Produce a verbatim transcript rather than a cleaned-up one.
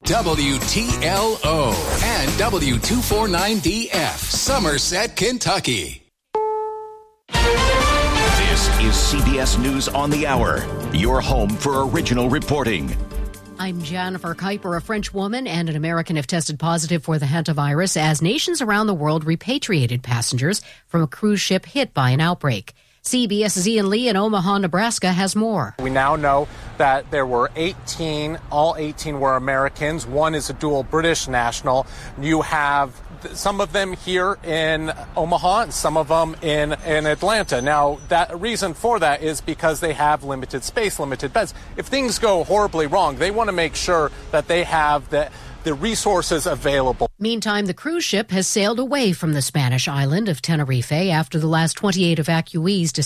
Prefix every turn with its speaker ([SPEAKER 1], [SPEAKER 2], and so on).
[SPEAKER 1] W T L O and W two forty-nine D F, Somerset, Kentucky.
[SPEAKER 2] This is C B S News on the Hour, your home for original reporting.
[SPEAKER 3] I'm Jennifer Kuiper. A French woman and an American have tested positive for the hantavirus as nations around the world repatriated passengers from a cruise ship hit by an outbreak. CBS's Ian Lee in Omaha, Nebraska has more.
[SPEAKER 4] We now know that there were eighteen. All eighteen were Americans. One is a dual British national. You have some of them here in Omaha and some of them in, in Atlanta. Now, that reason for that is because they have limited space, limited beds. If things go horribly wrong, they want to make sure that they have the, the resources available.
[SPEAKER 3] Meantime, the cruise ship has sailed away from the Spanish island of Tenerife after the last twenty-eight evacuees decided